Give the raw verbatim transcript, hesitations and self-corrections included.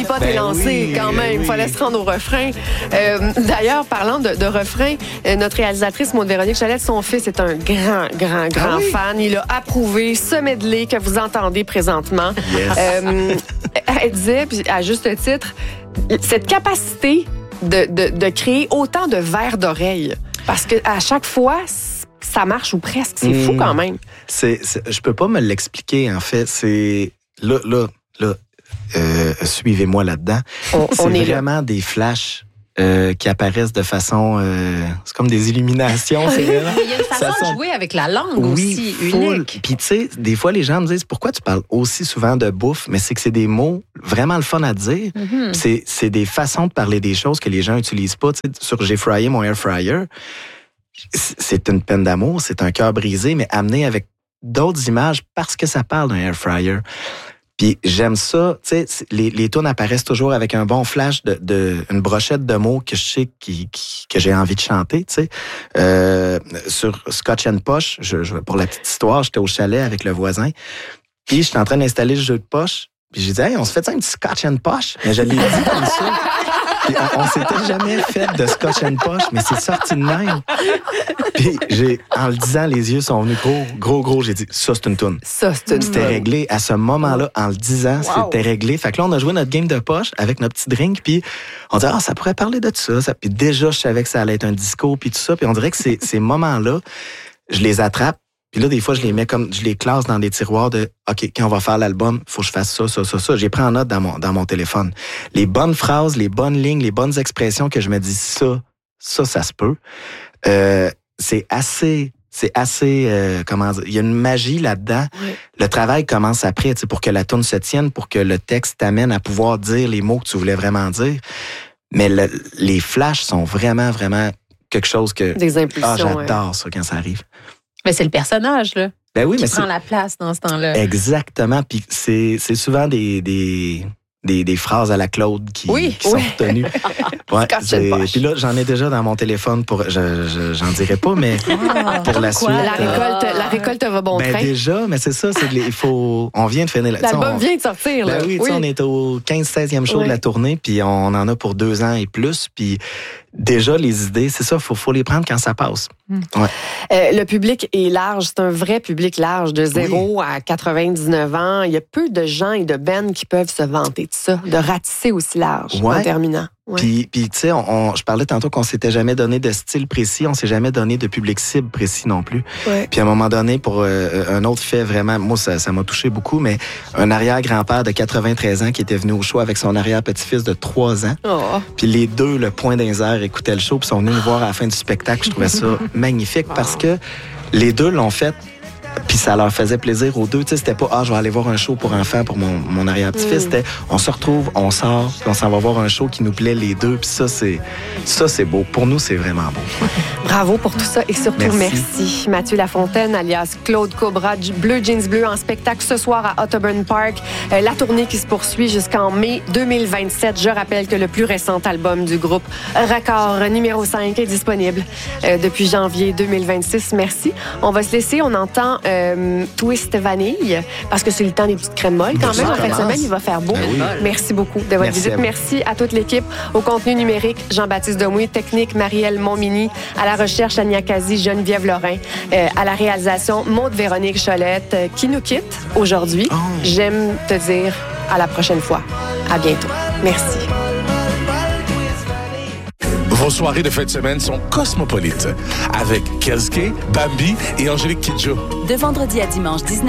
pot Ben est lancé oui, quand même. Il oui. fallait se rendre au refrain. Euh, d'ailleurs, parlant de, de refrain, euh, notre réalisatrice Maud-Véronique Chalette, son fils est un grand, grand, grand Ah oui? fan. Il a approuvé ce medley que vous entendez présentement. Yes. Euh, elle disait, puis à juste titre, cette capacité de, de, de créer autant de vers d'oreille. Parce que à chaque fois, ça marche ou presque. C'est Mmh. fou quand même. C'est, c'est, je peux pas me l'expliquer, en fait. C'est là, là, là, euh, suivez-moi là-dedans. On, c'est on est vraiment là. des flashs euh, qui apparaissent de façon... Euh, c'est comme des illuminations. C'est vraiment, Il y a une façon ça de sonne- jouer avec la langue Oui, aussi, full. unique. Puis tu sais, des fois, les gens me disent, pourquoi tu parles aussi souvent de bouffe? Mais c'est que c'est des mots vraiment le fun à dire. Mm-hmm. C'est, c'est des façons de parler des choses que les gens n'utilisent pas. Tu sais, sur J'ai fryé mon air fryer, c'est une peine d'amour, c'est un cœur brisé, mais amené avec d'autres images parce que ça parle d'un air fryer. Puis j'aime ça, tu sais, les, les tunes apparaissent toujours avec un bon flash de, de une brochette de mots que je sais qui, qui, que j'ai envie de chanter, tu sais. Euh, sur Scotch and Posh, je, je, pour la petite histoire, j'étais au chalet avec le voisin, puis j'étais en train d'installer le jeu de poche, puis j'ai dit, hey, on se fait ça un petit Scotch and Posh? Mais je l'ai dit comme ça. Puis on, on s'était jamais fait de Scotch and Posh, mais c'est sorti de même. Puis j'ai, en le disant, les yeux sont venus gros, gros, gros. J'ai dit, ça, c'est une toune. Ça, c'est une C'était réglé à ce moment-là, en le disant, Wow. c'était réglé. Fait que là, on a joué notre game de poche avec notre petit drink, puis on dit, ah, ça pourrait parler de ça. ça. Puis déjà, je savais que ça allait être un disco, puis tout ça. Puis on dirait que ces, ces moments-là, je les attrape. Puis là, des fois, je les mets comme, je les classe dans des tiroirs de, OK, quand on va faire l'album, faut que je fasse ça, ça, ça, ça. J'ai pris en note dans mon, dans mon téléphone. Les bonnes phrases, les bonnes lignes, les bonnes expressions que je me dis, ça, ça, ça se peut. Euh, c'est assez, c'est assez, euh, comment dire, il y a une magie là-dedans. Oui. Le travail commence après, tu sais, pour que la tourne se tienne, pour que le texte t'amène à pouvoir dire les mots que tu voulais vraiment dire. Mais le, les flashs sont vraiment, vraiment quelque chose que, Des impulsions. ah, j'adore ouais. ça quand ça arrive. Mais c'est le personnage, là, Ben oui, qui mais prend c'est la place dans ce temps-là. exactement. Puis c'est, c'est souvent des, des, des, des phrases à la Claude qui, Oui, qui oui. sont retenues. Ouais, Scotch and c'est- Posh. puis là, j'en ai déjà dans mon téléphone pour, je, je, j'en dirai pas, mais pour la suite. quoi? La euh, récolte, la récolte va bon ben train. déjà, mais c'est ça, c'est que les- il faut, on vient de finir là. tu sais, L'album on- vient de sortir. Là. Ben oui, tu sais, on est au quinze seizième show Oui. de la tournée, puis on en a pour deux ans et plus, puis déjà, les idées, c'est ça, faut, faut les prendre quand ça passe. Ouais. Euh, le public est large, c'est un vrai public large, de zéro à quatre-vingt-dix-neuf ans. Il y a peu de gens et de bands qui peuvent se vanter de ça, de ratisser aussi large Ouais. en terminant. Ouais. Puis, puis tu sais, on, on- je parlais tantôt qu'on s'était jamais donné de style précis, on s'est jamais donné de public cible précis non plus. Ouais. Puis à un moment donné, pour euh, un autre fait vraiment, moi ça, ça m'a touché beaucoup, mais un arrière-grand-père de quatre-vingt-treize ans qui était venu au show avec son arrière-petit-fils de trois ans. Oh. Puis les deux, le point d'un air, écoutaient le show, puis sont venus nous voir à la fin du spectacle. Je trouvais ça magnifique parce que les deux l'ont fait. Puis ça leur faisait plaisir aux deux. Tu sais, c'était pas, ah, je vais aller voir un show pour enfants pour mon, mon arrière-petit-fils. Mm. C'était, on se retrouve, on sort, puis on s'en va voir un show qui nous plaît les deux. Puis ça, c'est, ça, c'est beau. Pour nous, c'est vraiment beau. Bravo pour tout ça et surtout merci. Merci. Mathieu Lafontaine, alias Claude Cobra, du Bleu Jeans Bleu en spectacle ce soir à Ottoburn Park. Euh, la tournée qui se poursuit jusqu'en mai deux mille vingt-sept. Je rappelle que le plus récent album du groupe, Record numéro cinq, est disponible euh, depuis janvier deux mille vingt-six. Merci. On va se laisser. On entend euh, Twist Vanille parce que c'est le temps des petites crèmes molles. Quand Ça même, en fin de commence. semaine, il va faire beau. Ben oui. Merci beaucoup de votre Merci visite. à vous. Merci à toute l'équipe. Au contenu numérique, Jean-Baptiste Demouy, technique, Marielle Montmini, à la recherche, Ania Kazi, Geneviève Lorrain, euh, à la réalisation, Maud-Véronique Cholette, euh, qui nous quitte aujourd'hui. Oh. J'aime te dire à la prochaine fois. À bientôt. Merci. Vos soirées de fin de semaine sont cosmopolites avec Kelske, Bambi et Angélique Kidjo. De vendredi à dimanche, dix-neuf